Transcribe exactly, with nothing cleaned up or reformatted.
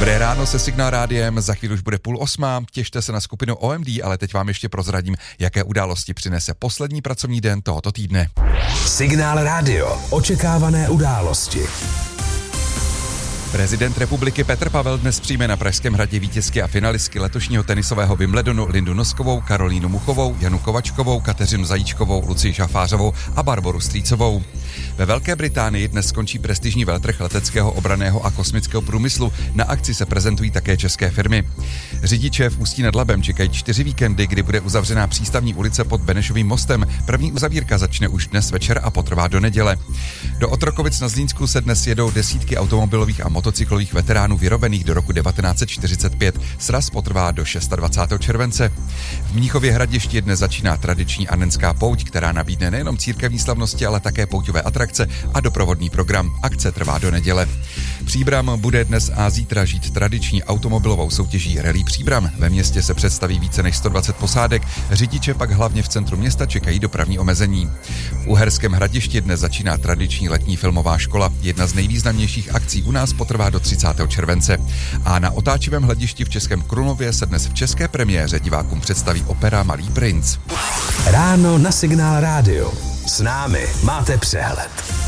Dobré ráno se Signál rádiem, za chvíli už bude půl osmá, těšte se na skupinu O M D, ale teď vám ještě prozradím, jaké události přinese poslední pracovní den tohoto týdne. Signál rádio, očekávané události. Prezident republiky Petr Pavel dnes přijme na Pražském hradě vítězky a finalistky letošního tenisového Wimbledonu Lindu Noskovou, Karolínu Muchovou, Janu Kovačkovou, Kateřinu Zajíčkovou, Lucii Žafářovou a Barboru Strýcovou. Ve Velké Británii dnes skončí prestižní veltrh leteckého, obranného a kosmického průmyslu. Na akci se prezentují také české firmy. Řidiče v Ústí nad Labem čekají čtyři víkendy, kdy bude uzavřená přístavní ulice pod Benešovým mostem. První uzavírka začne už dnes večer a potrvá do neděle. Do Otrokovic na Zlínsku se dnes jedou desítky automobilových a motocyklových veteránů vyrobených do roku devatenáct set čtyřicet pět. Sraz potrvá do dvacátého šestého července. V Mnichově Hradišti dnes začíná tradiční annenská pouť, která nabídne nejenom církevní slavnosti, ale také pouťové atrakce a doprovodný program. Akce trvá do neděle. Příbram bude dnes a zítra žít tradiční automobilovou soutěží Rally Příbram. Ve městě se představí více než sto dvacet posádek, řidiče pak hlavně v centru města čekají dopravní omezení. V Uherském Hradišti dnes začíná tradiční letní filmová škola. Jedna z nejvýznamnějších akcí u nás potrvá do třicátého července. A na otáčivém hledišti v Českém Krumlově se dnes v české premiéře divákům představí opera Malý princ. Ráno na Signál rádio. S námi máte přehled.